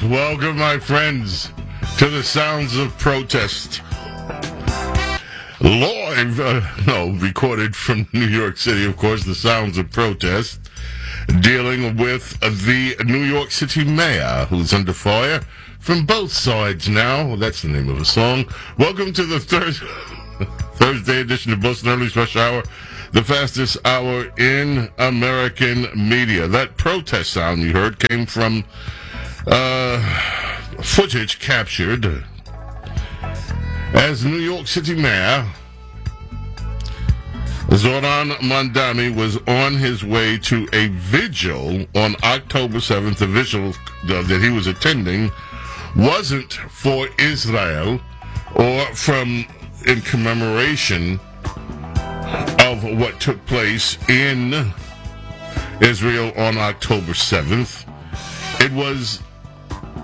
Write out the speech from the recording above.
Welcome, my friends, to the sounds of protest. Live, recorded from New York City, of course, the sounds of protest, dealing with the New York City mayor, who's under fire from both sides now. Well, that's the name of a song. Welcome to the Thursday edition of Boston Early's Rush Hour, the fastest hour in American media. That protest sound you heard came from footage captured as New York City Mayor Zoran Mamdani was on his way to a vigil on October 7th. The vigil that he was attending wasn't for Israel or in commemoration of what took place in Israel on October 7th. It was